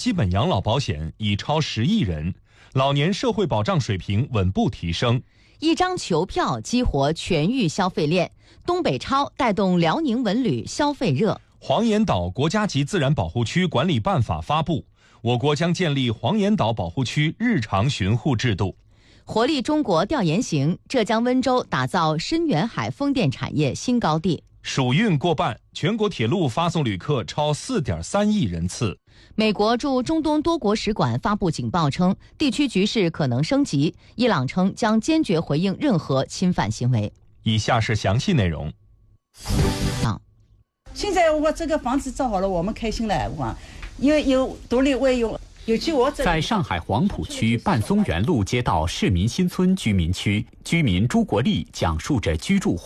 基本养老保险已超10亿人，老年社会保障水平稳步提升。 一张球票激活全域消费链，东北超带动辽宁文旅消费热。 黄岩岛国家级自然保护区管理办法发布，我国将建立黄岩岛保护区日常巡护制度。 活力中国调研行，浙江温州打造深远海风电产业新高地。 暑运过半，全国铁路发送旅客超4.3亿人次。 美国驻中东多国使馆发布警报称，地区局势可能升级。伊朗称将坚决回应任何侵犯行为。 以下是详细内容。 现在我这个房子造好了，我们开心了，因为有独立卫浴。 在上海黄浦区半松园路街道市民新村居民区，居民朱国立讲述着居住